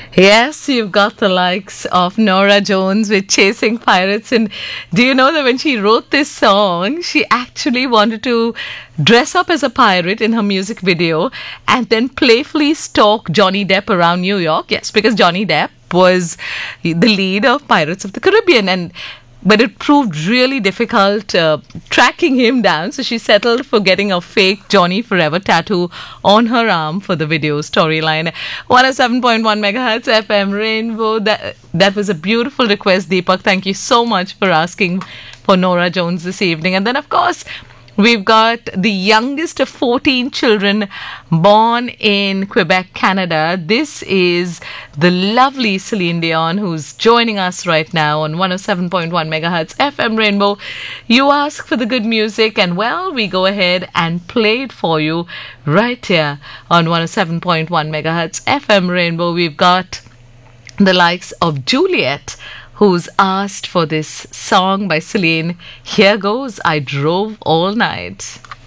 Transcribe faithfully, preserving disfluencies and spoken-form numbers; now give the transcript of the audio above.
Yes, you've got the likes of Norah Jones with Chasing Pirates. And do you know that when she wrote this song, she actually wanted to dress up as a pirate in her music video and then playfully stalk Johnny Depp around New York? Yes, because Johnny Depp was the lead of Pirates of the Caribbean. And but it proved really difficult uh, tracking him down. So she settled for getting a fake Johnny Forever tattoo on her arm for the video storyline. one oh seven point one megahertz F M Rainbow. That, that was a beautiful request, Deepak. Thank you so much for asking for Norah Jones this evening. And then, of course, we've got the youngest of fourteen children born in Quebec, Canada. This is the lovely Celine Dion, who's joining us right now on one oh seven point one megahertz F M Rainbow. You ask for the good music, and well, we go ahead and play it for you right here on one oh seven point one megahertz F M Rainbow. We've got the likes of Juliet, who's asked for this song by Celine. Here goes, I Drove All Night.